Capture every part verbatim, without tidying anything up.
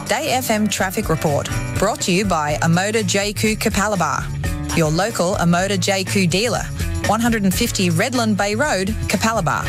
Day F M Traffic Report, brought to you by Amoda J Q Capalaba, your local Amoda J Q dealer, one fifty Redland Bay Road, Capalaba.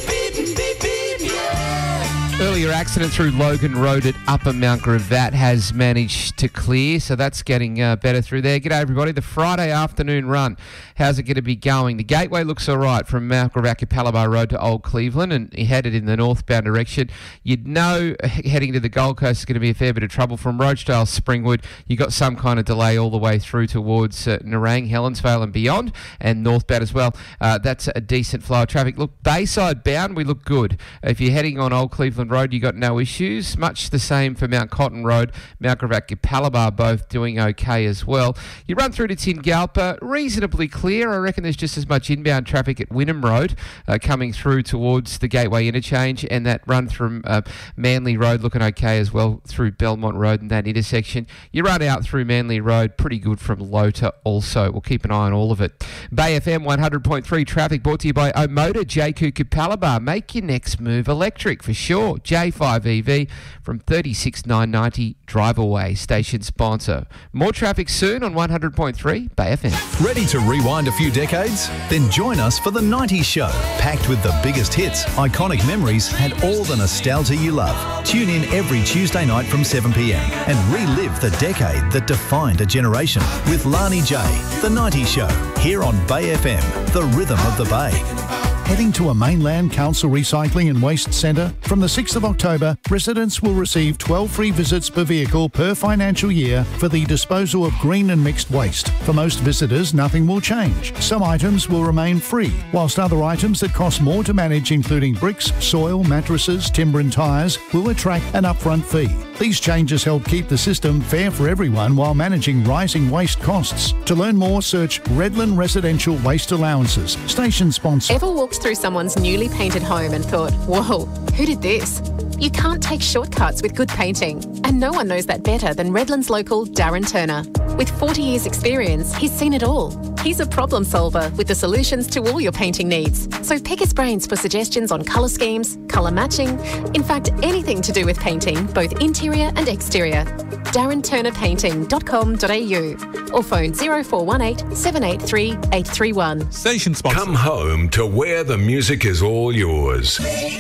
Earlier accident through Logan Road at Upper Mount Gravatt has managed to clear, so that's getting uh, better through there. G'day everybody, the Friday afternoon run, how's it going to be going? The Gateway looks all right from Mount Gravatt Capalaba Road to Old Cleveland, and headed in the northbound direction. You'd know heading to the Gold Coast is going to be a fair bit of trouble from Roachdale, Springwood. You got some kind of delay all the way through towards uh, Nerang, Helensvale and beyond, and northbound as well. Uh, that's a decent flow of traffic. Look, Bayside bound, we look good. If you're heading on Old Cleveland Road, you got no issues. Much the same for Mount Cotton Road, Mount Gravatt Capalaba, both doing okay as well. You run through to Tingalpa, reasonably clear. I reckon there's just as much inbound traffic at Wynnum Road uh, coming through towards the Gateway interchange, and that run from uh, Manly Road looking okay as well through Belmont Road and that intersection. You run out through Manly Road, pretty good from Lota also. We'll keep an eye on all of it. Bay F M one hundred point three traffic brought to you by Omoda J Q Capalaba. Make your next move electric for sure. J five E V from thirty-six nine ninety Drive Away, station sponsor. More traffic soon on one hundred point three Bay F M. Ready to rewind a few decades? Then join us for the nineties Show, packed with the biggest hits, iconic memories and all the nostalgia you love. Tune in every Tuesday night from seven p m and relive the decade that defined a generation with Lani J. The nineties Show, here on Bay F M, the rhythm of the Bay. Heading to a Mainland Council Recycling and Waste Centre? From the sixth of October, residents will receive twelve free visits per vehicle per financial year for the disposal of green and mixed waste. For most visitors, nothing will change. Some items will remain free, whilst other items that cost more to manage, including bricks, soil, mattresses, timber and tyres, will attract an upfront fee. These changes help keep the system fair for everyone while managing rising waste costs. To learn more, search Redland Residential Waste Allowances. Station sponsor. Ever walked through someone's newly painted home and thought, whoa, who did this? You can't take shortcuts with good painting, and no one knows that better than Redland's local Darren Turner. With forty years experience, he's seen it all. He's a problem solver with the solutions to all your painting needs. So pick his brains for suggestions on colour schemes, colour matching, in fact anything to do with painting, both interior and exterior. darren turner painting dot com dot a u or phone zero four one eight, seven eight three, eight three one. Station sponsor. Come home to where the music is all yours.